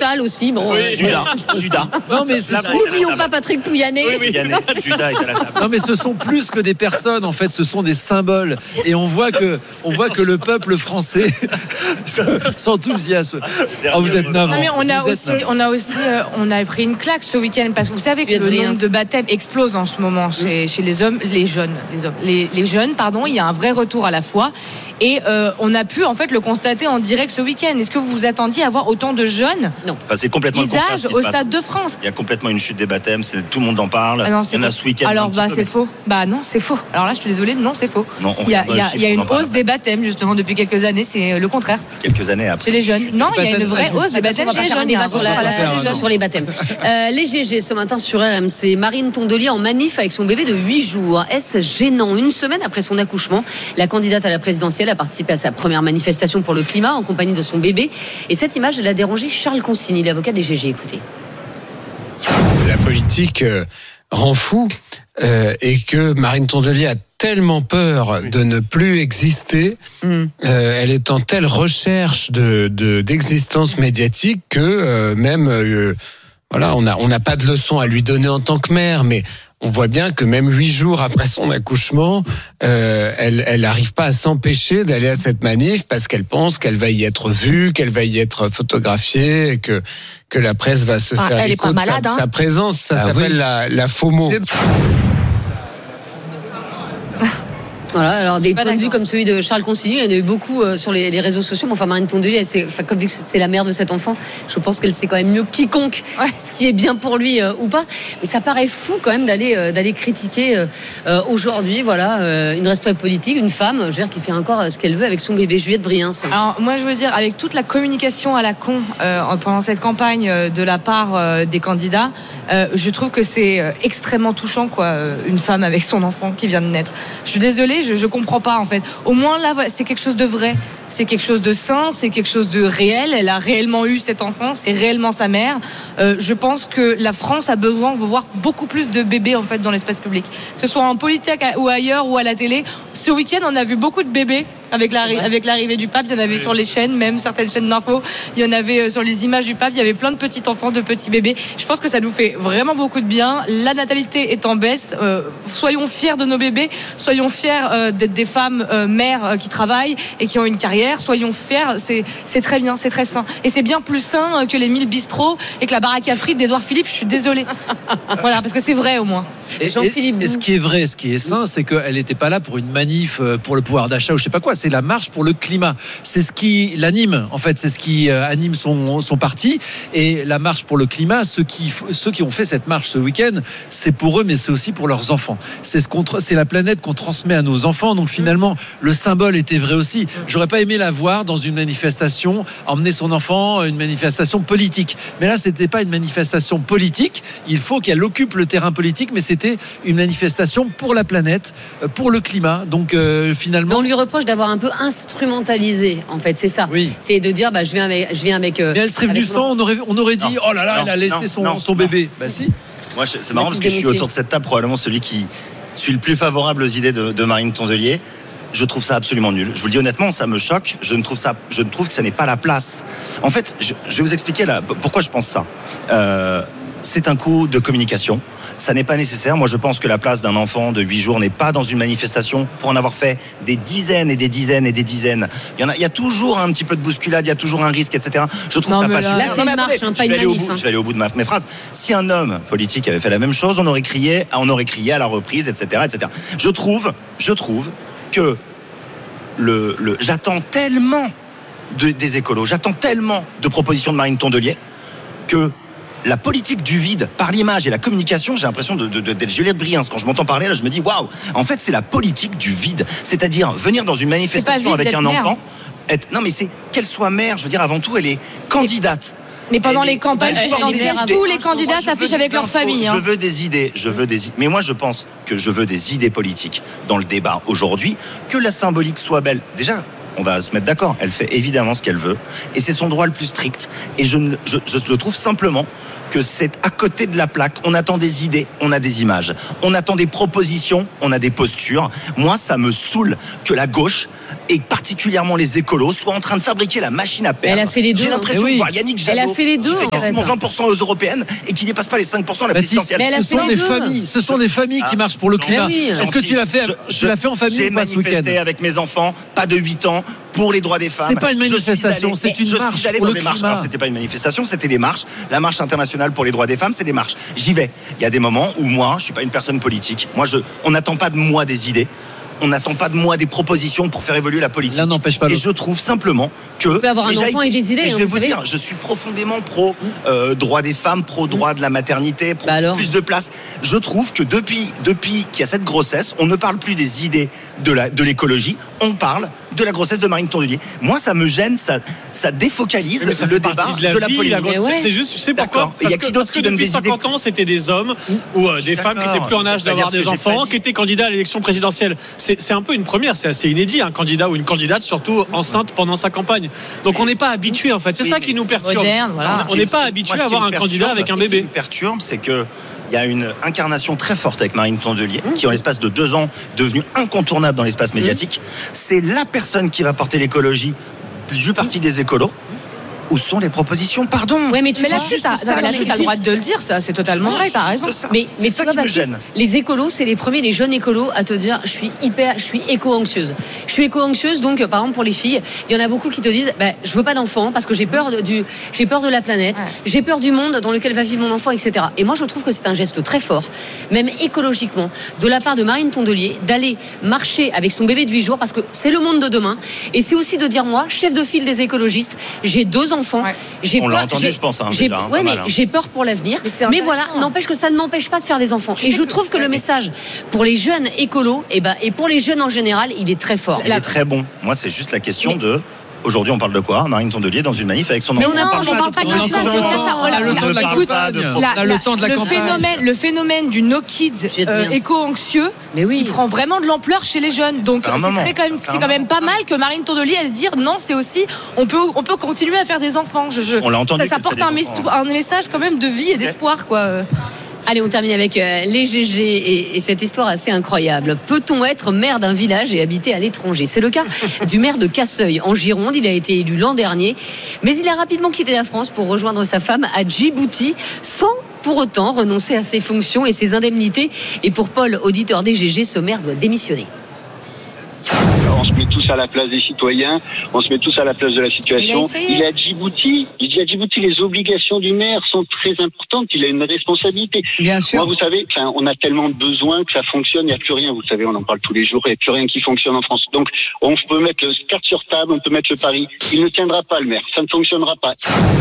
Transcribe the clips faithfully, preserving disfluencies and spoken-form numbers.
Total aussi. Bon, oui, euh, Judas. Judas. Non, mais ce sont... N'oublions pas Patrick Pouyanné. Oui, oui, Yanné, Judas est à la table. Non, mais ce sont plus que des personnes, en fait, ce sont des symboles. Et on voit que, on voit que le peuple français s'enthousiasme. Oh, vous êtes navrant. Non, mais on a Vous êtes aussi, navrant. on a aussi, euh, on a pris une claque ce week-end parce que vous savez que le nombre de baptêmes explose en ce moment chez, chez les hommes, les jeunes, les hommes, les, les jeunes, pardon. Il y a un vrai retour à la foi. Et euh, on a pu en fait le constater en direct ce week-end. Est-ce que vous vous attendiez à voir autant de jeunes Non. Enfin, c'est complètement le contraire, visages ce qui au se passe. Stade de France? Il y a complètement une chute des baptêmes, c'est, tout le monde en parle. Ah non, il y en a faux. ce week-end. Alors, un petit bah, peu, c'est mais- faux. Bah, non, c'est faux. Alors là, je suis désolée, non, c'est faux. Non, on il y a, regarde il y a, le il y a chiffre, une on en parle hausse des baptêmes, justement, depuis quelques années. C'est le contraire. Quelques années après. Chez les jeunes. Non, il y a une vraie Attention, hausse des baptêmes On va chez pas les faire un jeunes. Il y a débat un sur, retour la, à la faire, déjà non. sur les baptêmes. Euh, les G G ce matin sur R M C. Marine Tondelier en manif avec son bébé de huit jours. Est-ce gênant? Une semaine après son accouchement, la candidate à la présidentielle a participé à sa première manifestation pour le climat en compagnie de son bébé. Et cette image, elle a dérangé Charles Consigny, l'avocat des G G. Écoutez. La politique euh, rend fou euh, et que Marine Tondelier a tellement peur de ne plus exister, mm. euh, elle est en telle recherche de, de, d'existence médiatique que euh, même, euh, voilà, on n'a on n'a pas de leçon à lui donner en tant que mère, mais on voit bien que même huit jours après son accouchement, euh, elle elle n'arrive pas à s'empêcher d'aller à cette manif parce qu'elle pense qu'elle va y être vue, qu'elle va y être photographiée, et que que la presse va se Ah, faire elle est écho pas de malade, sa, hein. sa présence. Ça Ah, s'appelle oui. la, la FOMO. Le... Voilà, alors des Pas points de vue d'accord. comme celui de Charles Consigny, il y en a eu beaucoup euh, sur les, les réseaux sociaux. Mais enfin, Marine Tondelier, elle sait, enfin, comme vu que c'est la mère de cet enfant, je pense qu'elle sait quand même mieux que quiconque Ouais. ce qui est bien pour lui euh, ou pas. Mais ça paraît fou quand même d'aller euh, d'aller critiquer euh, euh, aujourd'hui, voilà, euh, une responsable politique, une femme, je veux dire, qui fait encore euh, ce qu'elle veut avec son bébé. Juliette Briens. Alors moi je veux dire, avec toute la communication à la con euh, pendant cette campagne euh, de la part euh, des candidats, euh, je trouve que c'est euh, extrêmement touchant, quoi, euh, une femme avec son enfant qui vient de naître. Je suis désolée, je, je comprends pas en fait. Au moins là, voilà, c'est quelque chose de vrai, c'est quelque chose de sain, c'est quelque chose de réel. Elle a réellement eu cet enfant, c'est réellement sa mère. Euh, je pense que la France a besoin de voir beaucoup plus de bébés en fait dans l'espace public, que ce soit en politique ou ailleurs ou à la télé. Ce week-end, on a vu beaucoup de bébés. Avec, l'arri- avec l'arrivée du pape, il y en avait sur les chaînes, même certaines chaînes d'infos, il y en avait euh, sur les images du pape, il y avait plein de petits enfants, de petits bébés. Je pense que ça nous fait vraiment beaucoup de bien. La natalité est en baisse. Euh, soyons fiers de nos bébés, soyons fiers euh, d'être des femmes euh, mères euh, qui travaillent et qui ont une carrière. Soyons fiers, c'est, c'est très bien, c'est très sain. Et c'est bien plus sain euh, que les mille bistrots et que la baraque à frites d'Édouard Philippe. Je suis désolée. Voilà, parce que c'est vrai au moins. Et, Jean-Philippe et, et ce qui est vrai, ce qui est sain, c'est qu'elle n'était pas là pour une manif euh, pour le pouvoir d'achat ou je sais pas quoi. C'est la marche pour le climat. C'est ce qui l'anime, en fait. C'est ce qui euh, anime son, son parti. Et la marche pour le climat, ceux qui, ceux qui ont fait cette marche ce week-end, c'est pour eux, mais c'est aussi pour leurs enfants. C'est, ce qu'on, c'est la planète qu'on transmet à nos enfants. Donc finalement, le symbole était vrai aussi. J'aurais pas aimé la voir dans une manifestation, emmener son enfant, une manifestation politique. Mais là, c'était pas une manifestation politique. Il faut qu'elle occupe le terrain politique, mais c'était une manifestation pour la planète, pour le climat. Donc euh, finalement, Mais on lui reproche d'avoir un peu instrumentalisé, en fait, c'est ça. Oui. C'est de dire, bah, je viens avec, je viens avec. Euh, mais elle serait venue avec mon- sans, on aurait, on aurait dit, Non, oh là là, non, elle a laissé non, son, non, son non. bébé. Bah si. Moi, je- c'est marrant parce Mathilde que je suis Desmoutiers. autour de cette table probablement celui qui suis le plus favorable aux idées de, de Marine Tondelier. Je trouve ça absolument nul. Je vous le dis honnêtement, ça me choque. Je ne trouve ça, je ne trouve que ça n'est pas la place. En fait, je, je vais vous expliquer là pourquoi je pense ça. Euh, c'est un coup de communication. Ça n'est pas nécessaire. Moi, je pense que la place d'un enfant de huit jours n'est pas dans une manifestation pour en avoir fait des dizaines et des dizaines et des dizaines. Il y en a, il y a toujours un petit peu de bousculade, il y a toujours un risque, et cetera. Je trouve Non, ça mais pas là- super. Là, c'est Non, mais une marche, attendez, hein, pas je vais une aller au manif, bout- hein. Je vais aller au bout de ma, mes phrases. Si un homme politique avait fait la même chose, on aurait crié, on aurait crié à la reprise, et cetera, et cetera. Je trouve, je trouve que le, le, j'attends tellement de, des écolos, j'attends tellement de propositions de Marine Tondelier que la politique du vide par l'image et la communication, j'ai l'impression de, de, de, d'être Juliette Briens. Quand je m'entends parler là, je me dis waouh. En fait, c'est la politique du vide, c'est-à-dire venir dans une manifestation vide avec d'être un mère. enfant. Être, non, mais c'est qu'elle soit mère. Je veux dire, avant tout, elle est candidate. Mais pendant Elle est- les campagnes elle est présidentielles, mère tous avant. les candidats Moi, je veux s'affichent des avec leur infos, famille. hein. Je veux des idées, je veux des idées. Mais moi, je pense que je veux des idées politiques dans le débat aujourd'hui, que la symbolique soit belle. Déjà, on va se mettre d'accord. Elle fait évidemment ce qu'elle veut, et c'est son droit le plus strict. Et je, ne- je, je trouve simplement que c'est à côté de la plaque. On attend des idées, on a des images. On attend des propositions, on a des postures. Moi, ça me saoule que la gauche et particulièrement les écolos, soient en train de fabriquer la machine à perdre. Elle a fait les deux. J'ai l'impression hein. de voir Yannick Jadot, Elle a fait les deux, qui fait en quasiment fait. vingt pour cent aux européennes et qui dépasse pas les cinq pour cent à la Baptiste, présidentielle. Mais elle a ce fait sont les des deux. familles, ce sont des familles qui Ah, marchent pour le non, climat. mais oui. Est-ce que tu l'as fait, Je- tu l'as fait en famille J'ai ou pas ce week-end? manifesté avec mes enfants, pas de huit ans, pour les droits des femmes. C'est pas une Je suis manifestation, allé- c'est une je marche suis allé pour dans le des marches. climat. Alors, c'était pas une manifestation, c'était des marches. La marche internationale pour les droits des femmes, c'est des marches. J'y vais. Il y a des moments où moi, je suis pas une personne politique. Moi, je, on n'attend pas de moi des idées. On n'attend pas de moi des propositions pour faire évoluer la politique. L'un n'empêche pas Et l'autre. je trouve simplement que. On peut avoir un et j'ai enfant été- et des idées, et je hein, vais vous vous savez. dire, je suis profondément pro euh, droit des femmes, pro droit de la maternité, pro Bah alors plus de place. Je trouve que depuis, depuis qu'il y a cette grossesse, on ne parle plus des idées de la, de l'écologie. On parle de la grossesse de Marine Tondelier. Moi, ça me gêne, ça, ça défocalise Mais ça le fait débat partie de la, de la vie, politique. la grossesse, ouais. c'est juste, tu sais pourquoi? D'accord. Et il y a Parce que, qui d'autre parce que qui donne depuis des idées cinquante ans, c'était des hommes ou euh, Je des suis femmes qui d'accord. étaient plus en âge Je vais pas d'avoir dire ce des que j'ai enfants, pas dit. qui étaient candidats à l'élection présidentielle. C'est, c'est un peu une première, c'est assez inédit, un candidat ou une candidate, surtout enceinte pendant sa campagne. Donc on n'est pas habitué en fait. C'est Oui, ça mais qui nous perturbe. moderne, voilà. Ce On qui- n'est ce pas qui- habitué moi, à ce qui avoir me un candidat perturbe, avec un Ce qui bébé. me perturbe, c'est que il y a une incarnation très forte avec Marine Tondelier, qui en l'espace de deux ans est devenue incontournable dans l'espace médiatique. C'est la personne qui va porter l'écologie du parti des écolos. Où sont les propositions? Pardon. Ouais, mais tu Mais sais, là-dessus, juste t'as ça, là, mais t'as le droit de le dire, ça, c'est totalement vrai, t'as raison. C'est ça. Mais, C'est mais ça tu vois, qui me Baptiste, gêne. les écolos, c'est les premiers, les jeunes écolos, à te dire, je suis hyper, je suis éco-anxieuse. Je suis éco-anxieuse, donc, euh, par exemple, pour les filles, il y en a beaucoup qui te disent, bah, je veux pas d'enfant parce que j'ai peur de, du, j'ai peur de la planète, Ouais. j'ai peur du monde dans lequel va vivre mon enfant, et cetera. Et moi, je trouve que c'est un geste très fort, même écologiquement, de la part de Marine Tondelier, d'aller marcher avec son bébé de huit jours parce que c'est le monde de demain. Et c'est aussi de dire, moi, chef de file des écologistes, j'ai deux enfants, Ouais. j'ai On l'a peur- entendu, j'ai- je pense, hein, j'ai- déjà, hein, ouais, pas mais mal, hein. j'ai peur pour l'avenir. Mais c'est Mais voilà, intéressant. n'empêche que ça ne m'empêche pas de faire des enfants. Et je trouve que le message pour les jeunes écolos et, ben, et pour les jeunes en général, il est très fort. Il est très bon. Moi, c'est juste la question Mais- de. Aujourd'hui, on parle de quoi? Marine Tondelier dans une manif avec son Mais enfant. on en parle pas pas, de pas On comme a ça, le c'est temps- comme ça. on a le On temps de ne la parle campagne. pas de- On a le temps de la le campagne. phénomène, le phénomène du no kids J'ai euh, bien- éco-anxieux, Mais oui. il prend vraiment de l'ampleur chez les jeunes. Donc fait un c'est moment. très quand même, Ça fait c'est un quand même moment. pas mal que Marine Tondelier elle se dise non, c'est aussi on peut on peut continuer à faire des enfants. Je, je- On l'a entendu ça, ça qu'elle porte fait un, des mes- enfants. un message quand même de vie et d'espoir quoi. Allez, on termine avec euh, les G G et, et cette histoire assez incroyable. Peut-on être maire d'un village et habiter à l'étranger? C'est le cas du maire de Casseuil en Gironde. Il a été élu l'an dernier, mais il a rapidement quitté la France pour rejoindre sa femme à Djibouti sans pour autant renoncer à ses fonctions et ses indemnités. Et pour Paul, auditeur des G G, ce maire doit démissionner. On se met tous à la place des citoyens, on se met tous à la place de la situation. Il a essayé. Il est à Djibouti. Il dit à Djibouti, les obligations du maire sont très importantes. Il a une responsabilité. Bien Moi, vous savez, enfin, on a tellement de besoins que ça fonctionne. Il n'y a plus rien. Vous savez, on en parle tous les jours. Il n'y a plus rien qui fonctionne en France. Donc, on peut mettre le carte sur table, on peut mettre le pari. Il ne tiendra pas, le maire. Ça ne fonctionnera pas.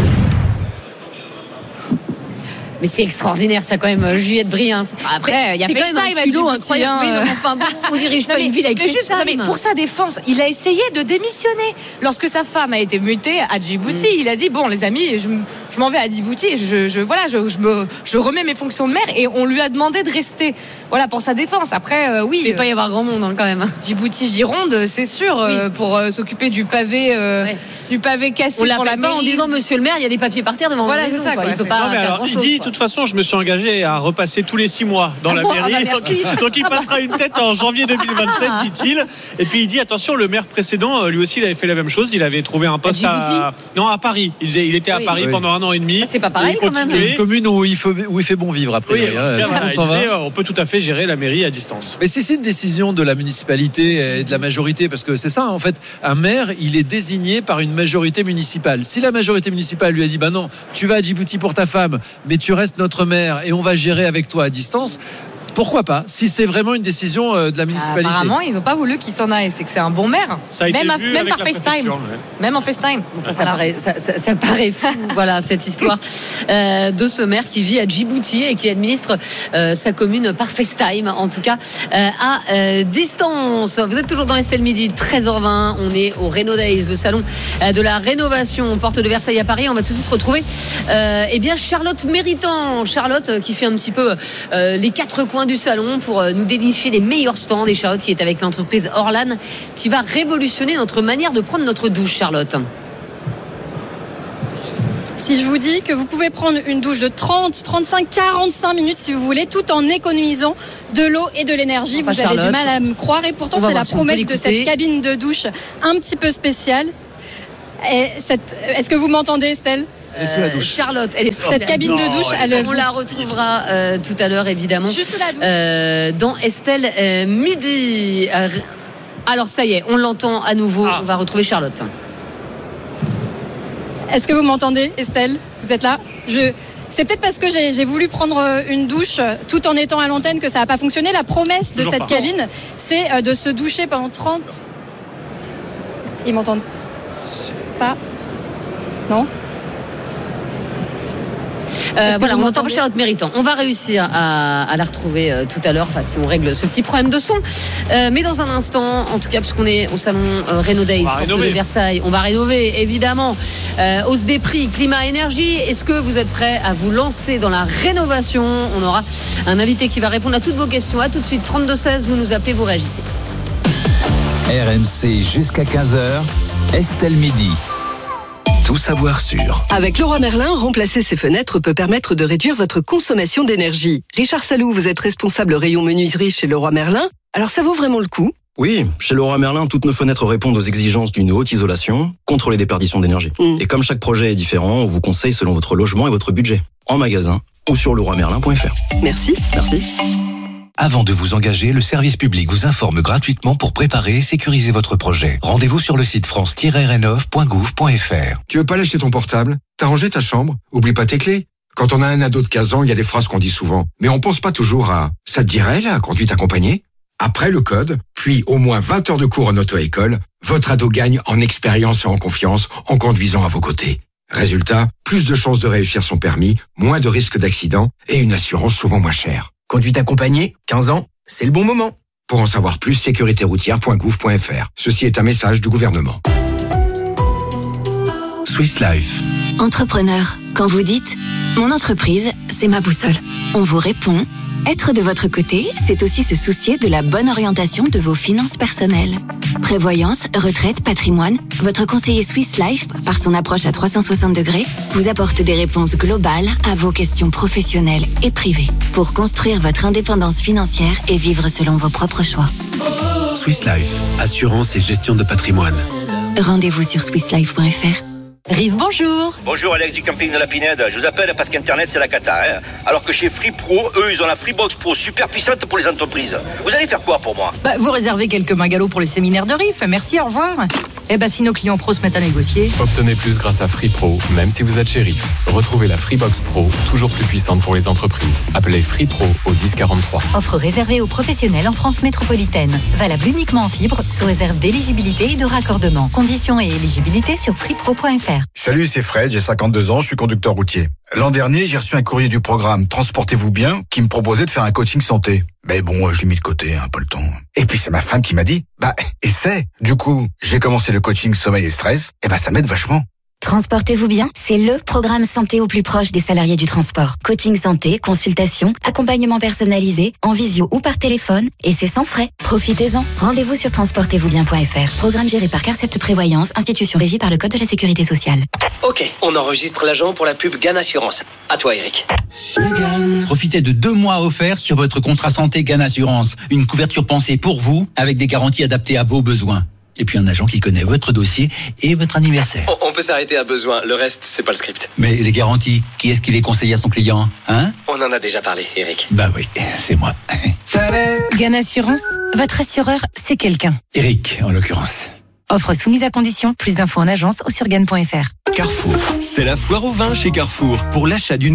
Mais c'est extraordinaire, ça, quand même, euh, Juliette Briens. Après, il y a C'est quand même FaceTime un à culot Djibouti, incroyable. hein. Oui, non, mais enfin, bon, on dirige Non, pas mais- une ville avec mais juste, non, FaceTime. mais pour sa défense, il a essayé de démissionner. Lorsque sa femme a été mutée à Djibouti, Mm. il a dit bon les amis, je, m- je m'en vais à Djibouti, je, je voilà, je, je me, je remets mes fonctions de maire et on lui a demandé de rester. Voilà pour sa défense. Après, euh, oui, Il ne va pas y avoir grand monde, hein, quand même. Djibouti Gironde, c'est sûr, euh, Oui, c'est- pour euh, s'occuper du pavé, euh, Ouais. du pavé cassé On pour la l'appelle pas mairie. en disant Monsieur le maire, il y a des papiers par terre devant Voilà, la c'est maison. ça, quoi. quoi. Il peut C'est- pas Non, mais faire alors, grand il chose. dit, de toute façon, je me suis engagé à repasser tous les six mois dans Ah la bon, mairie. ah bah merci. donc, donc il passera une tête en janvier deux mille vingt-sept, dit-il. Et puis il dit, attention, le maire précédent, euh, lui aussi, il avait fait la même chose. Il avait trouvé un poste À à, Djibouti non, à Paris. Il, disait, il était à Oui. Paris Oui. pendant un an et demi. Ah, c'est pas pareil, Et il quand même. C'est continuait. une commune où il, faut, où il fait bon vivre après. Oui, en tout cas, tout le voilà, monde il s'en va. disait, euh, on peut tout à fait gérer la mairie à distance. Mais si c'est une décision de la municipalité et de la majorité, parce que c'est ça, en fait, un maire, il est désigné par une majorité municipale. Si la majorité municipale lui a dit, bah non, tu vas à Djibouti pour ta femme, mais tu restes notre maire et on va gérer avec toi à distance, pourquoi pas? Si c'est vraiment une décision euh, de la municipalité. Apparemment, ils n'ont pas voulu qu'il s'en aille. C'est que c'est un bon maire. Ça a été même à- vu même avec par la FaceTime. préfecture, ouais. Même en FaceTime. Enfin, ça, Voilà. paraît, ça, ça- ça paraît fou, voilà, cette histoire euh, de ce maire qui vit à Djibouti et qui administre euh, sa commune par FaceTime, en tout cas euh, à euh, distance. Vous êtes toujours dans Estelle Midi, treize heures vingt. On est au Réno Days, le salon euh, de la rénovation, porte de Versailles à Paris. On va tout de suite retrouver euh, eh bien Charlotte Méritant. Charlotte euh, qui fait un petit peu euh, les quatre coins du salon pour euh, nous dénicher les meilleurs stands. Et Charlotte qui est avec l'entreprise Orlan qui va révolutionner notre manière de prendre notre douche, Charlotte. si je vous dis que vous pouvez prendre une douche de trente, trente-cinq, quarante-cinq minutes si vous voulez, tout en économisant de l'eau et de l'énergie. Enfin, vous avez Charlotte, du mal à me croire et pourtant c'est la si on peut promesse de l'écouter. cette cabine de douche un petit peu spéciale. Et cette... Est-ce que vous m'entendez, Estelle ? Elle est sous la douche. Charlotte, elle est sous Cette la cabine Non, de douche, elle, On la retrouvera euh, tout à l'heure, évidemment. Je suis sous la douche. Euh, dans Estelle euh, Midi. Euh, alors, ça y est, on l'entend à nouveau. Ah. On va retrouver Charlotte. Est-ce que vous m'entendez, Estelle ? Vous êtes là ? Je... C'est peut-être parce que j'ai, j'ai voulu prendre une douche tout en étant à l'antenne que ça n'a pas fonctionné. La promesse de Toujours cette pas. cabine, c'est euh, de se doucher pendant trente... Ils m'entendent pas ? Non ? Euh, que voilà, vous on entend m'entendez Charlotte Méritant. On va réussir à, à la retrouver euh, tout à l'heure, enfin, si on règle ce petit problème de son. Euh, mais dans un instant, en tout cas, puisqu'on est au salon euh, Renault Days, On va porte de rénover. Versailles, on va rénover, évidemment. Euh, hausse des prix, climat, énergie. Est-ce que vous êtes prêts à vous lancer dans la rénovation ? On aura un invité qui va répondre à toutes vos questions. À tout de suite, trente-deux seize, vous nous appelez, vous réagissez. R M C jusqu'à quinze heures, Estelle Midi. Tout savoir sur. Avec Leroy Merlin, remplacer ses fenêtres peut permettre de réduire votre consommation d'énergie. Richard Salou, vous êtes responsable rayon menuiserie chez Leroy Merlin. Alors ça vaut vraiment le coup ? Oui, chez Leroy Merlin, toutes nos fenêtres répondent aux exigences d'une haute isolation contre les déperditions d'énergie. Mmh. Et comme chaque projet est différent, on vous conseille selon votre logement et votre budget. En magasin ou sur leroy merlin point f r. Merci. Merci. Avant de vous engager, le service public vous informe gratuitement pour préparer et sécuriser votre projet. Rendez-vous sur le site france tiret rénov point gouv point f r. Tu veux pas lâcher ton portable ? T'as rangé ta chambre ? Oublie pas tes clés. Quand on a un ado de quinze ans, il y a des phrases qu'on dit souvent. Mais on pense pas toujours à « ça te dirait la conduite accompagnée ?» Après le code, puis au moins vingt heures de cours en auto-école, votre ado gagne en expérience et en confiance en conduisant à vos côtés. Résultat, plus de chances de réussir son permis, moins de risques d'accident et une assurance souvent moins chère. Conduite accompagnée, quinze ans, c'est le bon moment. Pour en savoir plus, sécurité routière point gouv point f r. Ceci est un message du gouvernement. Swiss Life. Entrepreneur, quand vous dites « Mon entreprise, c'est ma boussole », on vous répond « Être de votre côté, c'est aussi se soucier de la bonne orientation de vos finances personnelles. » Prévoyance, retraite, patrimoine, votre conseiller Swiss Life, par son approche à trois cent soixante degrés, vous apporte des réponses globales à vos questions professionnelles et privées pour construire votre indépendance financière et vivre selon vos propres choix. Swiss Life, assurance et gestion de patrimoine. Rendez-vous sur swiss life point f r. Rive, bonjour. Bonjour, Alex du camping de la Pinède. Je vous appelle parce qu'Internet, c'est la cata. Hein. Alors que chez Free Pro, eux, ils ont la Freebox Pro super puissante pour les entreprises. Vous allez faire quoi pour moi ? Bah, vous réservez quelques mingalots pour le séminaire de Riff. Merci, au revoir. Eh ben, si nos clients pros se mettent à négocier. Obtenez plus grâce à Free Pro, même si vous êtes chez Riff. Retrouvez la Freebox Pro, toujours plus puissante pour les entreprises. Appelez Free Pro au dix quarante-trois. Offre réservée aux professionnels en France métropolitaine. Valable uniquement en fibre, sous réserve d'éligibilité et de raccordement. Conditions et éligibilité sur free pro point f r. Salut, c'est Fred, j'ai cinquante-deux ans, je suis conducteur routier. L'an dernier, j'ai reçu un courrier du programme Transportez-vous bien qui me proposait de faire un coaching santé. Mais bon, je l'ai mis de côté, hein, pas le temps. Et puis c'est ma femme qui m'a dit, bah, essaie. Du coup, j'ai commencé le coaching sommeil et stress, et bah ça m'aide vachement. Transportez-vous bien, c'est le programme santé au plus proche des salariés du transport. Coaching santé, consultation, accompagnement personnalisé, en visio ou par téléphone, et c'est sans frais. Profitez-en. Rendez-vous sur transportez vous bien point f r. Programme géré par Carcept Prévoyance, institution régie par le Code de la Sécurité sociale. Ok, on enregistre l'agent pour la pub Gann Assurance. À toi, Eric. Profitez de deux mois offerts sur votre contrat santé Gann Assurance. Une couverture pensée pour vous, avec des garanties adaptées à vos besoins. Et puis un agent qui connaît votre dossier et votre anniversaire. On, on peut s'arrêter à besoin, le reste, c'est pas le script. Mais les garanties, qui est-ce qui les conseille à son client, hein? On en a déjà parlé, Eric. Bah oui, c'est moi. Gann Assurance, votre assureur, c'est quelqu'un. Eric, en l'occurrence. Offre soumise à condition, plus d'infos en agence ou sur gann point f r. Carrefour, c'est la foire au vin chez Carrefour. Pour l'achat d'une